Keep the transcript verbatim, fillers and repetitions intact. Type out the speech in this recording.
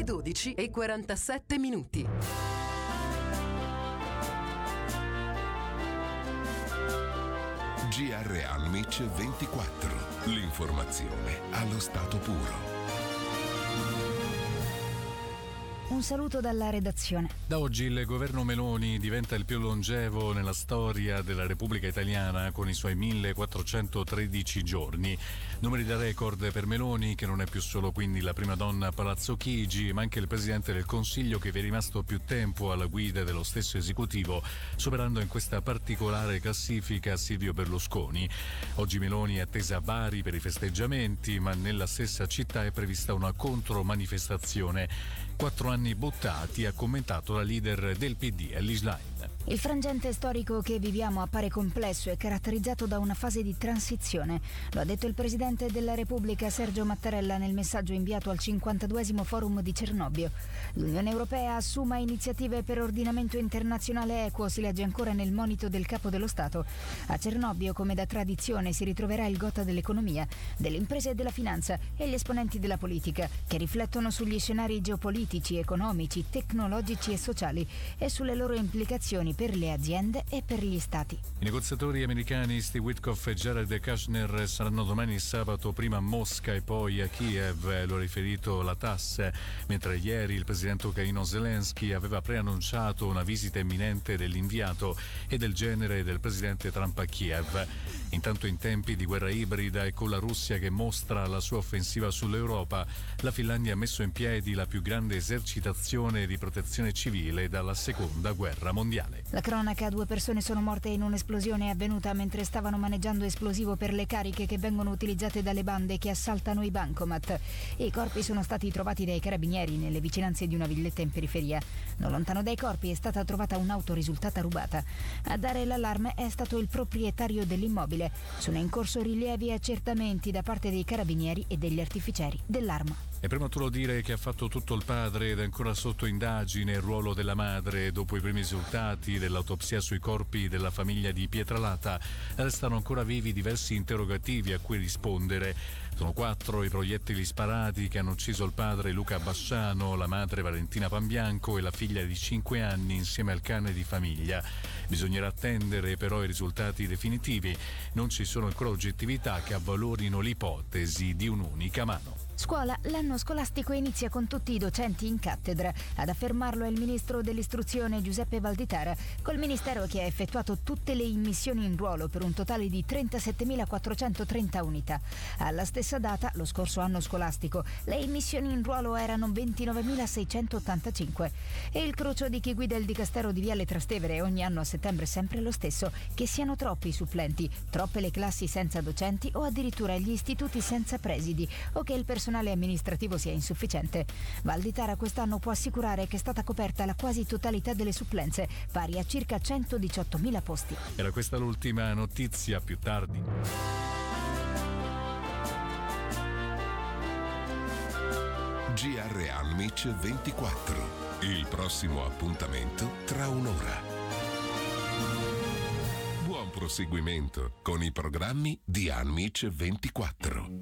le dodici e quarantasette minuti. G R Almic ventiquattro. L'informazione allo stato puro. Un saluto dalla redazione. Da oggi il governo Meloni diventa il più longevo nella storia della Repubblica Italiana con i suoi millequattrocentotredici giorni. Numeri da record per Meloni, che non è più solo quindi la prima donna a Palazzo Chigi, ma anche il presidente del Consiglio che vi è rimasto più tempo alla guida dello stesso esecutivo, superando in questa particolare classifica Silvio Berlusconi. Oggi Meloni è attesa a Bari per i festeggiamenti, ma nella stessa città è prevista una contromanifestazione. Quattro anni buttati, ha commentato la leader del P D, Elly Schlein. Il frangente storico che viviamo appare complesso e caratterizzato da una fase di transizione. Lo ha detto il Presidente della Repubblica Sergio Mattarella nel messaggio inviato al cinquantaduesimo Forum di Cernobbio. L'Unione Europea assuma iniziative per ordinamento internazionale equo, si legge ancora nel monito del Capo dello Stato. A Cernobbio, come da tradizione, si ritroverà il gotha dell'economia, delle imprese e della finanza e gli esponenti della politica, che riflettono sugli scenari geopolitici, economici, tecnologici e sociali e sulle loro implicazioni per le aziende e per gli stati. I negoziatori americani Steve Witkoff e Jared Kushner saranno domani sabato prima a Mosca e poi a Kiev, lo ha riferito la T A S S, mentre ieri il presidente ucraino Zelensky aveva preannunciato una visita imminente dell'inviato e del genere del presidente Trump a Kiev. Intanto, in tempi di guerra ibrida e con la Russia che mostra la sua offensiva sull'Europa, la Finlandia ha messo in piedi la più grande esercitazione di protezione civile dalla seconda guerra mondiale. La cronaca: due persone sono morte in un'esplosione avvenuta mentre stavano maneggiando esplosivo per le cariche che vengono utilizzate dalle bande che assaltano i bancomat. I corpi sono stati trovati dai carabinieri nelle vicinanze di una villetta in periferia. Non lontano dai corpi è stata trovata un'auto risultata rubata. A dare l'allarme è stato il proprietario dell'immobile. Sono in corso rilievi e accertamenti da parte dei carabinieri e degli artificieri dell'arma. È prematuro dire che ha fatto tutto il padre ed è ancora sotto indagine il ruolo della madre. Dopo i primi risultati dell'autopsia sui corpi della famiglia di Pietralata, restano ancora vivi diversi interrogativi a cui rispondere. Sono quattro i proiettili sparati che hanno ucciso il padre Luca Basciano, la madre Valentina Pambianco e la figlia di cinque anni insieme al cane di famiglia. Bisognerà attendere però i risultati definitivi. Non ci sono ancora oggettività che avvalorino l'ipotesi di un'unica mano. Scuola, l'anno scolastico inizia con tutti i docenti in cattedra. Ad affermarlo è il ministro dell'istruzione Giuseppe Valditara, col ministero che ha effettuato tutte le immissioni in ruolo per un totale di trentasettemilaquattrocentotrenta unità. Alla stessa data, lo scorso anno scolastico, le immissioni in ruolo erano ventinovemilaseicentottantacinque. E il cruccio di chi guida il dicastero di Viale Trastevere ogni anno a settembre è sempre lo stesso: che siano troppi i supplenti, troppe le classi senza docenti o addirittura gli istituti senza presidi, o che il personale amministrativo sia insufficiente. Valditara quest'anno può assicurare che è stata coperta la quasi totalità delle supplenze, pari a circa centodiciottomila posti. Era questa l'ultima notizia, più tardi. G R Almic ventiquattro. Il prossimo appuntamento tra un'ora. Buon proseguimento con i programmi di Almic ventiquattro.